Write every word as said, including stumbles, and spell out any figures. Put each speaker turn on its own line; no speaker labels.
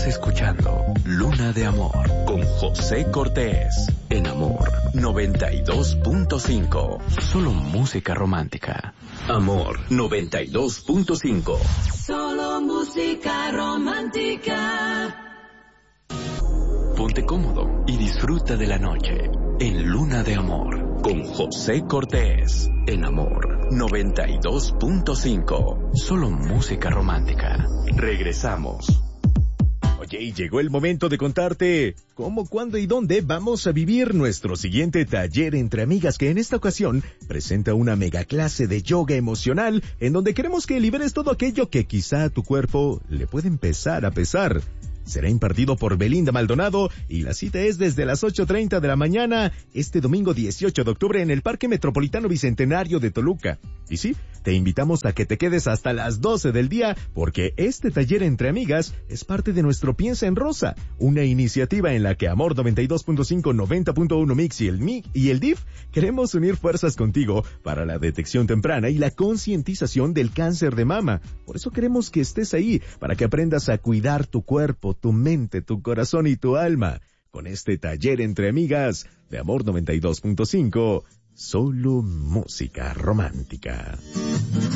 escuchando Luna de Amor con José Cortés en Amor noventa y dos punto cinco. Solo música romántica. Amor noventa y dos punto cinco.
Solo música romántica.
Ponte cómodo y disfruta de la noche en Luna de Amor con José Cortés en Amor noventa y dos punto cinco. Solo música romántica. Regresamos.
Oye, y llegó el momento de contarte cómo, cuándo y dónde vamos a vivir nuestro siguiente taller entre amigas, que en esta ocasión presenta una mega clase de yoga emocional en donde queremos que liberes todo aquello que quizá a tu cuerpo le puede empezar a pesar. Será impartido por Belinda Maldonado y la cita es desde las ocho treinta de la mañana este domingo dieciocho de octubre en el Parque Metropolitano Bicentenario de Toluca. Y sí, te invitamos a que te quedes hasta las doce del día porque este taller entre amigas es parte de nuestro Piensa en Rosa, una iniciativa en la que Amor noventa y dos punto cinco, noventa punto uno Mix y el M I y el D I F queremos unir fuerzas contigo para la detección temprana y la concientización del cáncer de mama. Por eso queremos que estés ahí para que aprendas a cuidar tu cuerpo, tu mente, tu corazón y tu alma. Con este taller entre amigas de Amor noventa y dos punto cinco, solo música romántica.